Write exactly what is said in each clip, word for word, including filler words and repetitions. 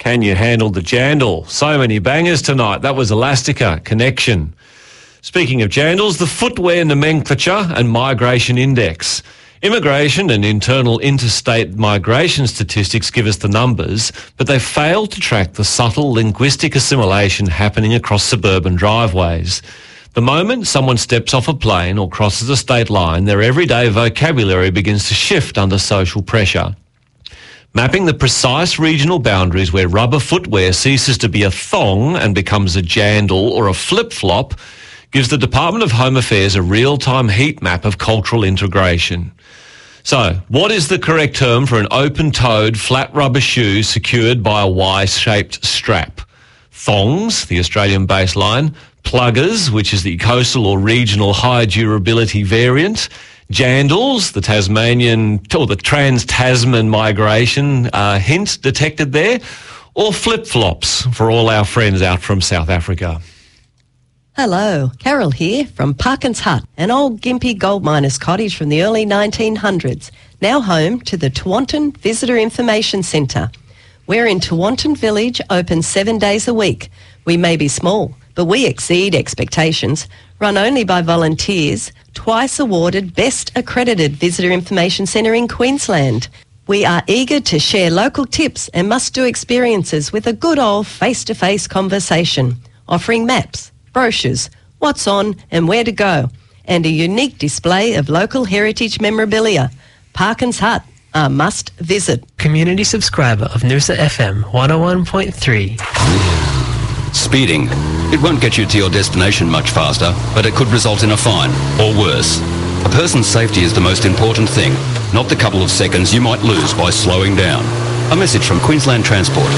Can you handle the jandal? So many bangers tonight. That was Elastica, Connection. Speaking of jandals, the Footwear Nomenclature and Migration Index. Immigration and internal interstate migration statistics give us the numbers, but they fail to track the subtle linguistic assimilation happening across suburban driveways. The moment someone steps off a plane or crosses a state line, their everyday vocabulary begins to shift under social pressure. Mapping the precise regional boundaries where rubber footwear ceases to be a thong and becomes a jandal or a flip-flop gives the Department of Home Affairs a real-time heat map of cultural integration. So, what is the correct term for an open-toed, flat rubber shoe secured by a Y-shaped strap? Thongs, the Australian baseline, pluggers, which is the coastal or regional high durability variant, jandals, the Tasmanian or the trans-Tasman migration uh, hint detected there, or flip-flops for all our friends out from South Africa. Hello, Carol here from Parkins Hut, an old Gympie gold miners' cottage from the early nineteen hundreds, now home to the Tewantin Visitor Information Centre. We're in Tewantin Village, open seven days a week. We may be small, but we exceed expectations. Run only by volunteers, twice awarded Best Accredited Visitor Information Centre in Queensland. We are eager to share local tips and must-do experiences with a good old face-to-face conversation, offering maps, brochures, what's on and where to go, and a unique display of local heritage memorabilia. Parkins Hut, a must visit. Community subscriber of Noosa F M one oh one point three. Speeding. It won't get you to your destination much faster, but it could result in a fine, or worse. A person's safety is the most important thing, not the couple of seconds you might lose by slowing down. A message from Queensland Transport.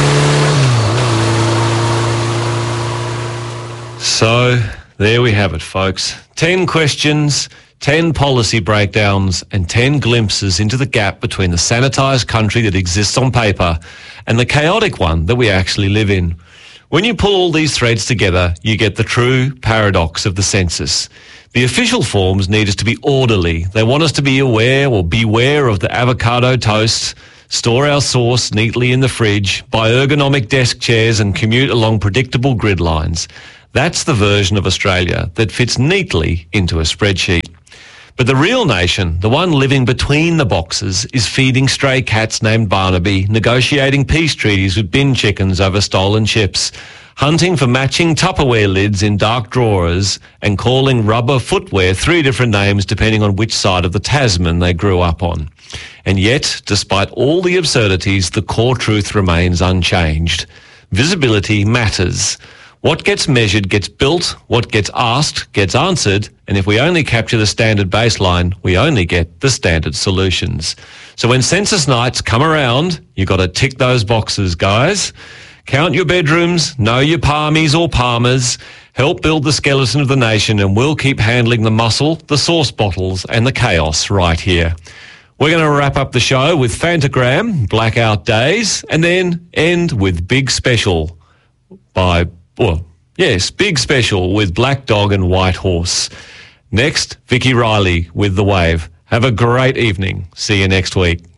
So, there we have it, folks. Ten questions, ten policy breakdowns, and ten glimpses into the gap between the sanitised country that exists on paper and the chaotic one that we actually live in. When you pull all these threads together, you get the true paradox of the census. The official forms need us to be orderly. They want us to be aware or beware of the avocado toast, store our sauce neatly in the fridge, buy ergonomic desk chairs and commute along predictable grid lines. That's the version of Australia that fits neatly into a spreadsheet. But the real nation, the one living between the boxes, is feeding stray cats named Barnaby, negotiating peace treaties with bin chickens over stolen chips, hunting for matching Tupperware lids in dark drawers, and calling rubber footwear three different names depending on which side of the Tasman they grew up on. And yet, despite all the absurdities, the core truth remains unchanged. Visibility matters. What gets measured gets built, what gets asked gets answered, and if we only capture the standard baseline, we only get the standard solutions. So when census nights come around, you've got to tick those boxes, guys. Count your bedrooms, know your palmies or palmers, help build the skeleton of the nation, and we'll keep handling the muscle, the sauce bottles, and the chaos right here. We're going to wrap up the show with Fantagram, Blackout Days, and then end with Big Special by... Well, yes, Big Special with Black Dog and White Horse. Next, Vicky Riley with The Wave. Have a great evening. See you next week.